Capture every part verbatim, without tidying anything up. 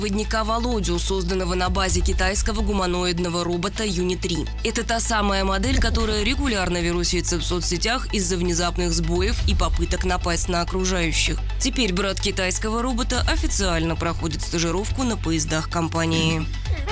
Проводника Володю, созданного на базе китайского гуманоидного робота Юни три. Это та самая модель, которая регулярно вирусится в соцсетях из-за внезапных сбоев и попыток напасть на окружающих. Теперь брат китайского робота официально проходит стажировку на поездах компании.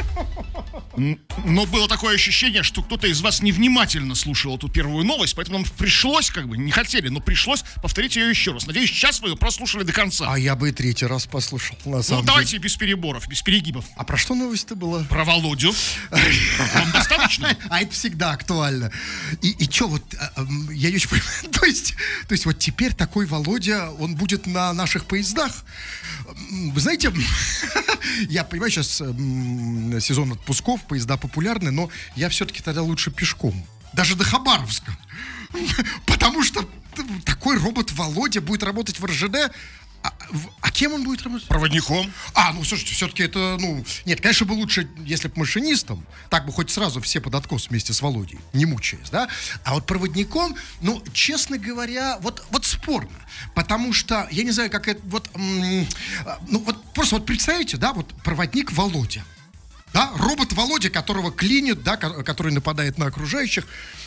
Но было такое ощущение, что кто-то из вас невнимательно слушал эту первую новость, поэтому нам пришлось, как бы, не хотели, но пришлось повторить ее еще раз. Надеюсь, сейчас вы ее прослушали до конца. А я бы и третий раз послушал, на самом Ну, давайте без переборов, без перегибов. А про что новость-то была? Про Володю. Вам достаточно? А это всегда актуально. И, и что, вот, я не очень понимаю, то есть, то есть вот теперь такой Володя, он будет на наших поездах? Вы знаете, я понимаю, сейчас сезон отпусков, поезда популярны, но я все-таки тогда лучше пешком. Даже до Хабаровска. Потому что такой робот Володя будет работать в эр жэ дэ. А, а кем он будет работать? Проводником. А, ну, слушайте, все-таки это, ну... Нет, конечно, бы лучше, если бы машинистом, так бы хоть сразу все под откос вместе с Володей, не мучаясь, да? А вот проводником, ну, честно говоря, вот, вот спорно. Потому что, я не знаю, как это, вот... М- ну, вот просто вот представите, да, вот проводник Володя. Да, робот Володя, которого клинит, да, который нападает на окружающих.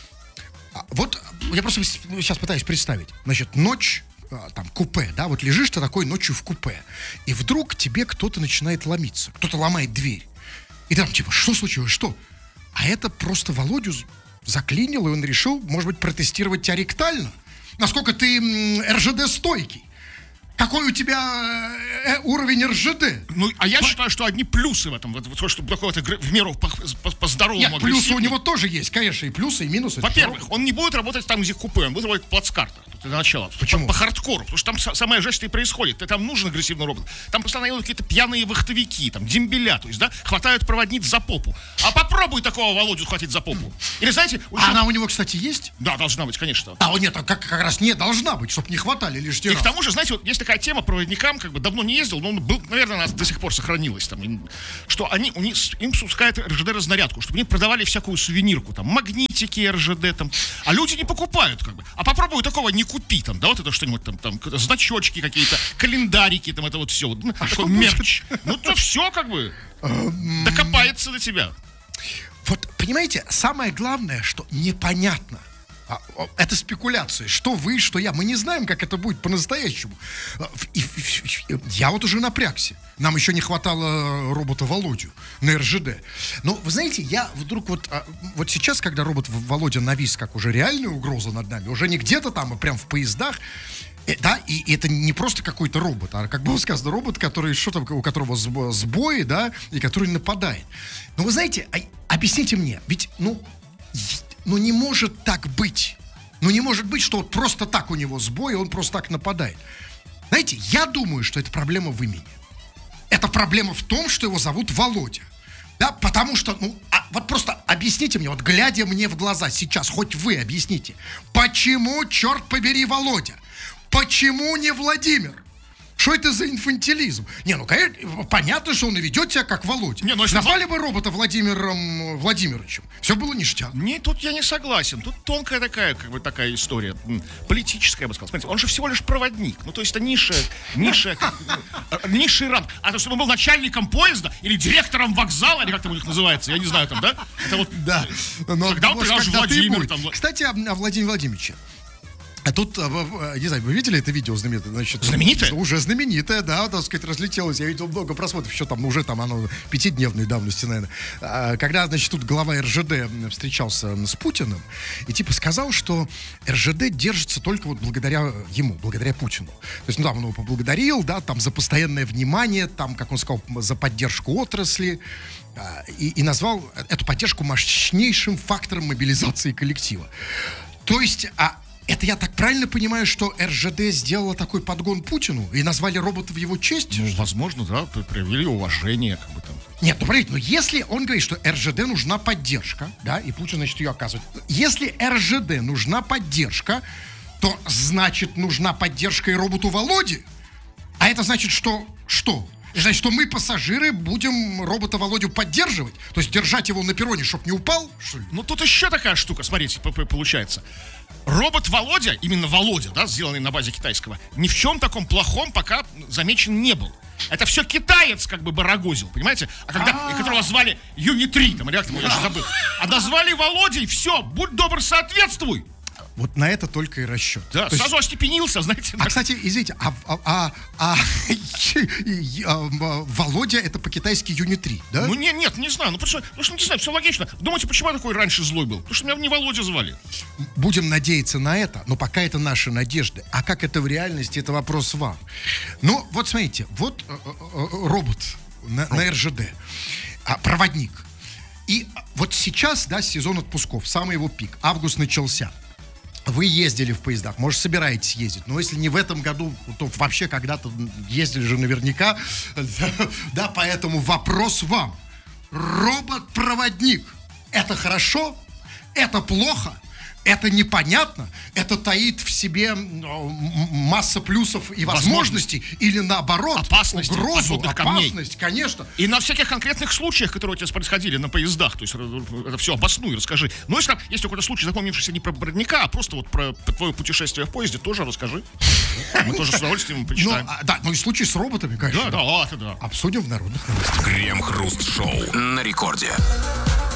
Вот я просто сейчас пытаюсь представить. Значит, ночь... там, купе, да, вот лежишь ты такой ночью в купе, и вдруг тебе кто-то начинает ломиться, кто-то ломает дверь, и ты там, типа, что случилось, что? А это просто Володю заклинил, и он решил, может быть, протестировать тебя ректально, насколько ты эр жэ дэ-стойкий. Какой у тебя э, уровень эр жэ дэ? Ну, а я По... считаю, что одни плюсы в этом, вот, вот, чтобы такой вот в меру по-здоровому. Нет, плюсы у него тоже есть, конечно, и плюсы, и минусы. Во-первых, он не будет работать там, где купе, он будет работать в плацкартах. Для начала. Почему? По, по хардкору. Потому что там самая жесть и происходит. Там нужен агрессивный робот. Там постоянно какие-то пьяные вахтовики, там, дембеля, то есть, да, хватают проводниц за попу. А попробуй такого Володю схватить за попу. Или, знаете... А она у него, кстати, есть? Да, должна быть, конечно. А, нет, как, как раз не должна быть, чтобы не хватали лишний раз. И к тому же, знаете, вот есть такая тема проводникам, как бы давно не ездил, но он был, наверное, у нас до сих пор сохранилась там, что они, у них, им спускают эр жэ дэ-разнарядку, чтобы они продавали всякую сувенирку, там, магнитики эр жэ дэ, там, а люди не покупают, как бы. А попробуй такого не купи, там, да, вот это что-нибудь там, там, значочки какие-то, календарики, там, это вот все, ну, а такой мерч. Ну, то все, как бы, докопается до тебя. Вот, понимаете, самое главное, что непонятно. Это спекуляции. Что вы, что я. Мы не знаем, как это будет по-настоящему. Я вот уже напрягся. Нам еще не хватало робота Володю на эр жэ дэ. Но, вы знаете, я вдруг вот... Вот сейчас, когда робот Володя навис как уже реальная угроза над нами, уже не где-то там, а прям в поездах, да, и это не просто какой-то робот, а, как было сказано, робот, который, что там, у которого сбои, да, и который нападает. Но вы знаете, объясните мне, ведь, ну... Ну, не может так быть. Ну, не может быть, что вот просто так у него сбой, и он просто так нападает. Знаете, я думаю, что это проблема в имени. Это проблема в том, что его зовут Володя. Да, потому что, ну, а, вот просто объясните мне, вот глядя мне в глаза сейчас, хоть вы объясните, почему, черт побери, Володя? Почему не Владимир? Что это за инфантилизм? Не, ну, конечно, понятно, что он и ведет себя как Володя. Не, ну, назвали бы робота Владимиром Владимировичем. Все было ништяк. Не, тут я не согласен. Тут тонкая такая, как бы, такая история. Политическая, я бы сказал. Смотрите, он же всего лишь проводник. Ну, то есть это низшая, низшая, низший ранг. А то, чтобы он был начальником поезда или директором вокзала, или как там у них называется, я не знаю, там, да? Это вот... Да. Когда он придал Владимир. Кстати, о Владимире Владимировиче. А тут, не знаю, вы видели это видео знаменитое? Значит, знаменитое? Уже знаменитое, да, так сказать, разлетелось. Я видел много просмотров, еще там, уже там оно пятидневной давности, наверное. Когда, значит, тут глава эр жэ дэ встречался с Путиным и типа сказал, что эр жэ дэ держится только вот благодаря ему, благодаря Путину. То есть, ну, там он его поблагодарил, да, там за постоянное внимание, там, как он сказал, за поддержку отрасли. И, и назвал эту поддержку мощнейшим фактором мобилизации коллектива. То есть, а это я так правильно понимаю, что эр жэ дэ сделала такой подгон Путину и назвали робота в его честь? Ну, возможно, да, проявили уважение, как бы там. Нет, ну, смотрите, но если он говорит, что эр жэ дэ нужна поддержка, да, и Путин, значит, ее оказывает. Если эр жэ дэ нужна поддержка, то, значит, нужна поддержка и роботу Володи. А это значит, что... Что? Значит, что мы, пассажиры, будем робота Володю поддерживать? То есть держать его на перроне, чтоб не упал, что ли? Ну, тут еще такая штука, смотрите, получается. Робот Володя, именно Володя, да, сделанный на базе китайского, ни в чем таком плохом пока замечен не был. Это все китаец как бы барагозил, понимаете? А когда, и которого звали Юни три, там, реактор, я уже забыл. А назвали Володей, все, будь добр, соответствуй. Вот на это только и расчет. Да, То сразу есть... остепенился, знаете. А, кстати, извините, а, а, а, а, а Володя это по-китайски Юни три, да? Ну, не, нет, не знаю. Ну, потому что, потому что, не знаю, все логично. Думаете, почему я такой раньше злой был? Потому что меня не Володя звали. Будем надеяться на это, но пока это наши надежды. А как это в реальности, это вопрос вам. Ну, вот смотрите, вот э, э, робот на, на эр жэ дэ, а, проводник. И вот сейчас, да, сезон отпусков, самый его пик, август начался. Вы ездили в поездах, может, собираетесь ездить, но если не в этом году, то вообще когда-то ездили же наверняка. Да, поэтому вопрос вам. Робот-проводник – это хорошо? Это плохо? Это непонятно? Это таит в себе масса плюсов и возможностей? Возможность. Или наоборот, опасность, угрозу, опасность, конечно. И на всяких конкретных случаях, которые у тебя происходили на поездах, то есть это все обоснуй, расскажи. Ну, если, если какой-то случай, запомнившийся не про проводника, а просто вот про твое путешествие в поезде, тоже расскажи. Мы тоже с удовольствием почитаем. Ну, да, ну и случай с роботами, конечно. Да, да, да. Обсудим в народных новостях. Крем-хруст-шоу на рекорде.